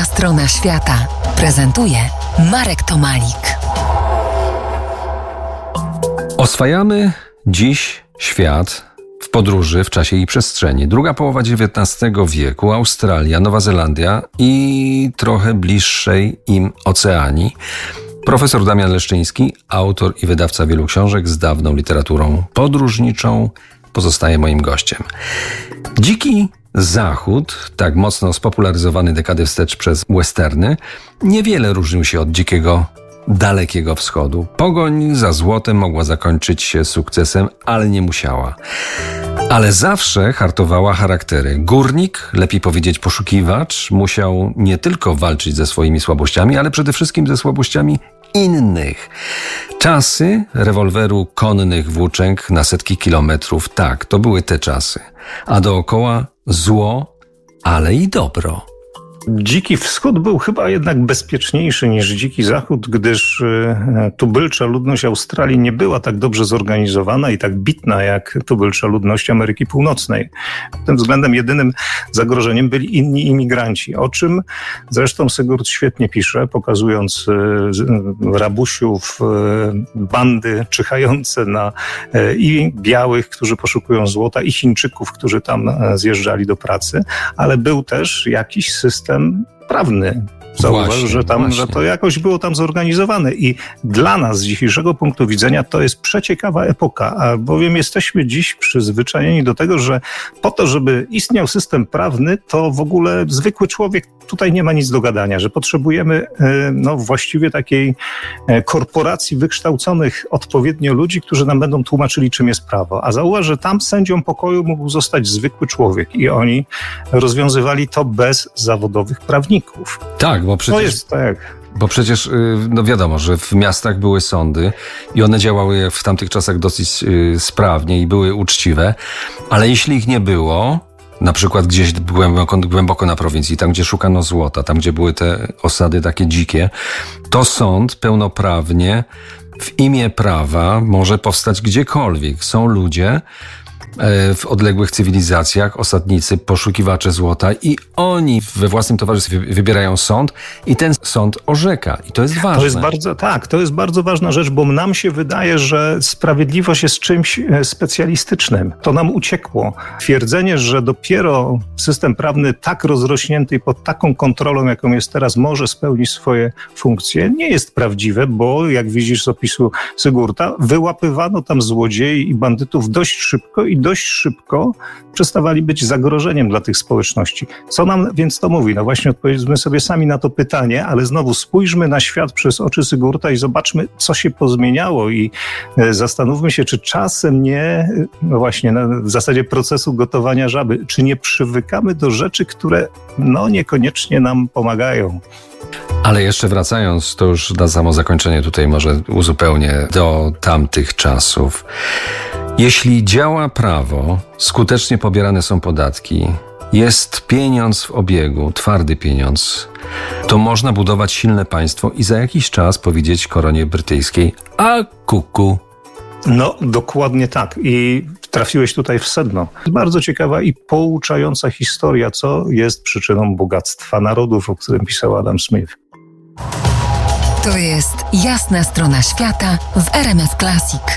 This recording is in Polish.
strona świata prezentuje Marek Tomalik. Oswajamy dziś świat w podróży w czasie i przestrzeni. Druga połowa XIX wieku, Australia, Nowa Zelandia i trochę bliższej im Oceanii. Profesor Damian Leszczyński, autor i wydawca wielu książek z dawną literaturą podróżniczą, pozostaje moim gościem. Dziki Zachód, tak mocno spopularyzowany dekadę wstecz przez westerny, niewiele różnił się od dzikiego Dalekiego Wschodu. Pogoń za złotem mogła zakończyć się sukcesem, ale nie musiała. Ale zawsze hartowała charaktery. Górnik, lepiej powiedzieć poszukiwacz, musiał nie tylko walczyć ze swoimi słabościami, ale przede wszystkim ze słabościami innych. Czasy rewolweru konnych włóczęg na setki kilometrów, tak, to były te czasy. A dookoła zło, ale i dobro. Dziki Wschód był chyba jednak bezpieczniejszy niż Dziki Zachód, gdyż tubylcza ludność Australii nie była tak dobrze zorganizowana i tak bitna jak tubylcza ludność Ameryki Północnej. Pod tym względem jedynym zagrożeniem byli inni imigranci, o czym zresztą Sigurd świetnie pisze, pokazując rabusiów, bandy czyhające na i białych, którzy poszukują złota, i Chińczyków, którzy tam zjeżdżali do pracy, ale był też jakiś system prawny. Zauważ, że to jakoś było tam zorganizowane i dla nas z dzisiejszego punktu widzenia to jest przeciekawa epoka, bowiem jesteśmy dziś przyzwyczajeni do tego, że po to, żeby istniał system prawny, to w ogóle zwykły człowiek tutaj nie ma nic do gadania, że potrzebujemy właściwie takiej korporacji wykształconych odpowiednio ludzi, którzy nam będą tłumaczyli, czym jest prawo. A zauważ, że tam sędzią pokoju mógł zostać zwykły człowiek i oni rozwiązywali to bez zawodowych prawników. Tak, bo przecież... To jest tak. Bo przecież, wiadomo, że w miastach były sądy i one działały w tamtych czasach dosyć sprawnie i były uczciwe, ale jeśli ich nie było, na przykład gdzieś głęboko na prowincji, tam gdzie szukano złota, tam gdzie były te osady takie dzikie, to sąd pełnoprawnie w imię prawa może powstać gdziekolwiek. Są ludzie w odległych cywilizacjach, osadnicy, poszukiwacze złota i oni we własnym towarzystwie wybierają sąd i ten sąd orzeka. I to jest ważne. To jest bardzo ważna rzecz, bo nam się wydaje, że sprawiedliwość jest czymś specjalistycznym. To nam uciekło. Twierdzenie, że dopiero system prawny tak rozrośnięty i pod taką kontrolą, jaką jest teraz, może spełnić swoje funkcje, nie jest prawdziwe, bo jak widzisz z opisu Sigurda, wyłapywano tam złodziei i bandytów dość szybko przestawali być zagrożeniem dla tych społeczności. Co nam więc to mówi? No właśnie odpowiedzmy sobie sami na to pytanie, ale znowu spójrzmy na świat przez oczy Sigurda i zobaczmy, co się pozmieniało i zastanówmy się, czy czasem nie, w zasadzie procesu gotowania żaby, czy nie przywykamy do rzeczy, które niekoniecznie nam pomagają. Ale jeszcze wracając, to już na samo zakończenie tutaj może uzupełnię do tamtych czasów. Jeśli działa prawo, skutecznie pobierane są podatki, jest pieniądz w obiegu, twardy pieniądz, to można budować silne państwo i za jakiś czas powiedzieć koronie brytyjskiej: a kuku. No, dokładnie tak. I trafiłeś tutaj w sedno. Bardzo ciekawa i pouczająca historia, co jest przyczyną bogactwa narodów, o którym pisał Adam Smith. To jest Jasna Strona Świata w RMF Classic.